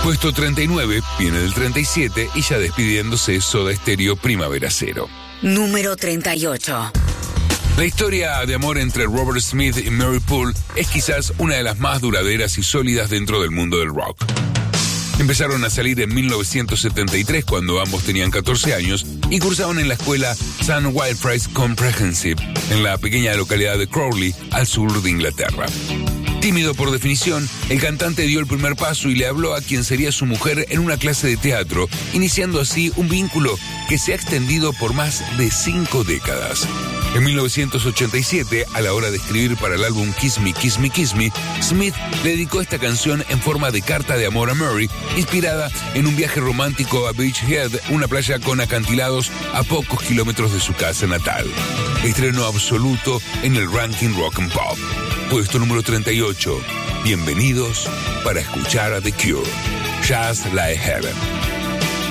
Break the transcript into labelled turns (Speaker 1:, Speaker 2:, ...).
Speaker 1: Puesto 39, viene del 37 y ya despidiéndose Soda Stereo Primavera Cero.
Speaker 2: Número 38.
Speaker 1: La historia de amor entre Robert Smith y Mary Poole es quizás una de las más duraderas y sólidas dentro del mundo del rock. Empezaron a salir en 1973 cuando ambos tenían 14 años y cursaban en la escuela St. Wildfriars Comprehensive en la pequeña localidad de Crawley, al sur de Inglaterra. Tímido por definición, el cantante dio el primer paso y le habló a quien sería su mujer en una clase de teatro, iniciando así un vínculo que se ha extendido por más de 5 décadas. En 1987, a la hora de escribir para el álbum Kiss Me, Kiss Me, Kiss Me, Smith le dedicó esta canción en forma de carta de amor a Mary, inspirada en un viaje romántico a Beach Head, una playa con acantilados a pocos kilómetros de su casa natal. Estreno absoluto en el ranking Rock and Pop. Puesto número 38. Bienvenidos para escuchar a The Cure. Just Like Heaven.